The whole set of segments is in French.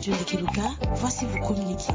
Radio Likiluka, voici vos communiqués.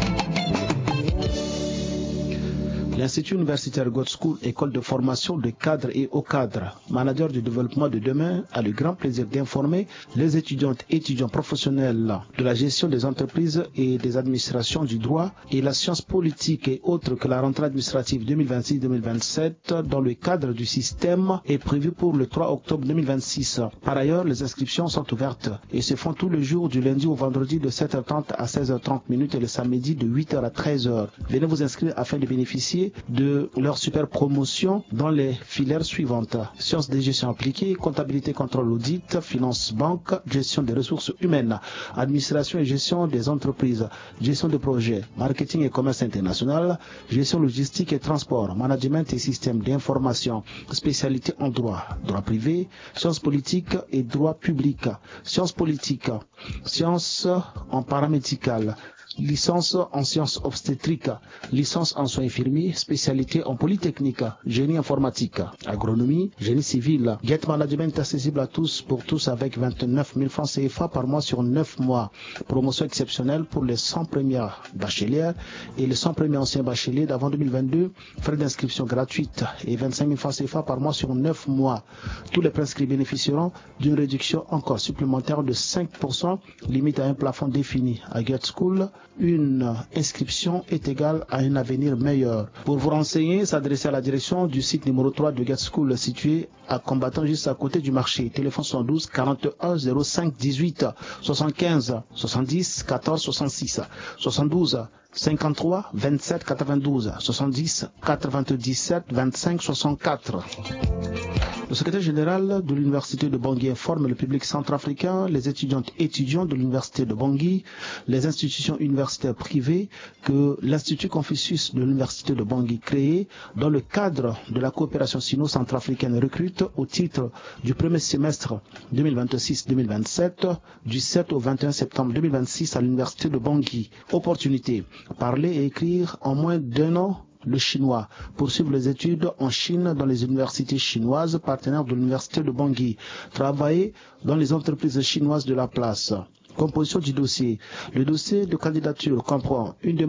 L'Institut universitaire God School, école de formation de cadres et hauts cadres, manager du développement de demain, a le grand plaisir d'informer les étudiantes et étudiants professionnels de la gestion des entreprises et des administrations du droit et la science politique et autres que la rentrée administrative 2026-2027 dans le cadre du système est prévue pour le 3 octobre 2026. Par ailleurs, les inscriptions sont ouvertes et se font tous les jours du lundi au vendredi de 7h30 à 16h30 et le samedi de 8h à 13h. Venez vous inscrire afin de bénéficier de leur super promotion dans les filières suivantes: sciences de gestion appliquée, comptabilité, contrôle, audit, finance, banque, gestion des ressources humaines, administration et gestion des entreprises, gestion de projets, marketing et commerce international, gestion logistique et transport, management et système d'information, spécialité en droit, droit privé, sciences politiques et droit public, sciences politiques, sciences en paramédical, licence en sciences obstétriques, licence en soins infirmiers, spécialité en polytechnique, génie informatique, agronomie, génie civil. Get Management accessible à tous pour tous avec 29 000 francs CFA par mois sur 9 mois. Promotion exceptionnelle pour les 100 premières bachelières et les 100 premiers anciens bacheliers d'avant 2022. Frais d'inscription gratuite et 25 000 francs CFA par mois sur 9 mois. Tous les prescrits bénéficieront d'une réduction encore supplémentaire de 5%, limite à un plafond défini. À Get School, une inscription est égale à un avenir meilleur. Pour vous renseigner, s'adresser à la direction du site numéro 3 de Get School situé à Combattant juste à côté du marché. Téléphone 72 41 05 18 75 70 14 66 72 53 27 92 70 97 25 64. Le secrétaire général de l'Université de Bangui informe le public centrafricain, les étudiantes et étudiants de l'Université de Bangui, les institutions universitaires privées que l'Institut Confucius de l'Université de Bangui créé dans le cadre de la coopération sino-centrafricaine recrute au titre du premier semestre 2026-2027 du 7 au 21 septembre 2026 à l'Université de Bangui. Opportunité: parler et écrire en moins d'un an le chinois, poursuivre les études en Chine dans les universités chinoises partenaires de l'université de Bangui, travailler dans les entreprises chinoises de la place. Composition du dossier. Le dossier de candidature comprend une demande